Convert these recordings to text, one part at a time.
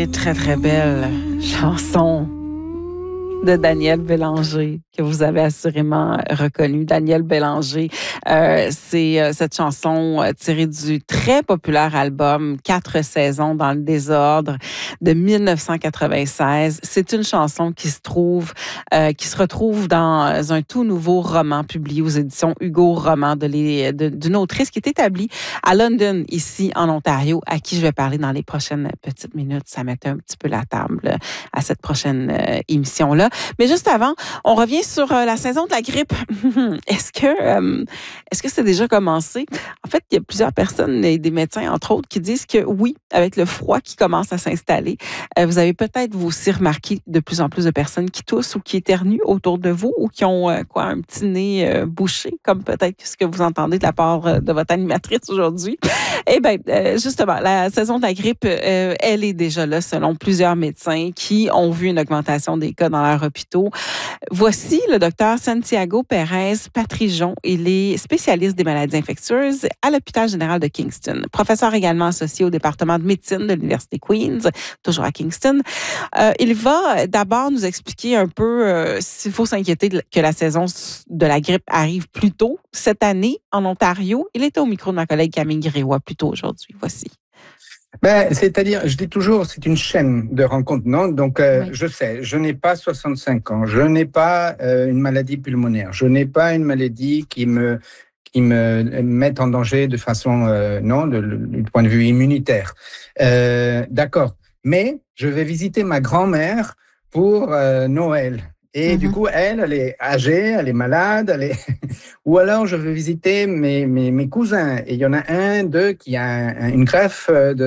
très, très belle chanson de Daniel Bélanger, que vous avez assurément reconnu. Daniel Bélanger, c'est cette chanson tirée du très populaire album 4 saisons dans le désordre de 1996. C'est une chanson qui se retrouve dans un tout nouveau roman publié aux éditions Hugo Roman d'une autrice qui est établie à London, ici en Ontario, à qui je vais parler dans les prochaines petites minutes. Ça mettait un petit peu la table à cette prochaine émission-là. Mais juste avant, on revient sur la saison de la grippe. Est-ce que c'est déjà commencé? En fait, il y a plusieurs personnes, et des médecins entre autres, qui disent que oui, avec le froid qui commence à s'installer, vous avez peut-être vous aussi remarqué de plus en plus de personnes qui toussent ou qui éternuent autour de vous ou qui ont un petit nez bouché, comme peut-être ce que vous entendez de la part de votre animatrice aujourd'hui. Eh bien, justement, la saison de la grippe, elle est déjà là selon plusieurs médecins qui ont vu une augmentation des cas dans leurs hôpitaux. Voici le docteur Santiago Pérez Patrijon. Il est spécialiste des maladies infectieuses à l'hôpital général de Kingston. Professeur également associé au département de médecine de l'Université Queen's, toujours à Kingston. Il va d'abord nous expliquer un peu s'il faut s'inquiéter que la saison de la grippe arrive plus tôt cette année en Ontario. Il était au micro de ma collègue Camille Gréois plus tôt aujourd'hui. Voici. C'est-à-dire, je dis toujours, c'est une chaîne de rencontres, non? Donc, Oui. je sais, je n'ai pas 65 ans, je n'ai pas une maladie pulmonaire, je n'ai pas une maladie qui me mette en danger de façon, du point de vue immunitaire. D'accord. Mais je vais visiter ma grand-mère pour Noël. Et du coup, elle est âgée, elle est malade, ou alors je vais visiter mes cousins. Et il y en a un d'eux qui a une greffe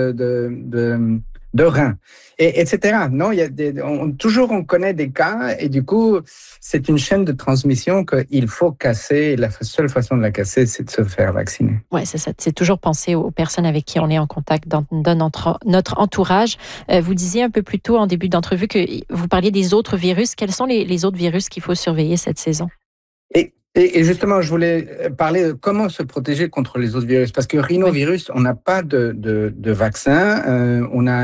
de rein, etc. Non, toujours on connaît des cas, et du coup, c'est une chaîne de transmission qu'il faut casser. Et la seule façon de la casser, c'est de se faire vacciner. Oui, c'est ça. C'est toujours penser aux personnes avec qui on est en contact dans notre entourage. Vous disiez un peu plus tôt en début d'entrevue que vous parliez des autres virus. Quels sont les autres virus qu'il faut surveiller cette saison? Et justement, je voulais parler de comment se protéger contre les autres virus. Parce que rhinovirus, on n'a pas de vaccin. On a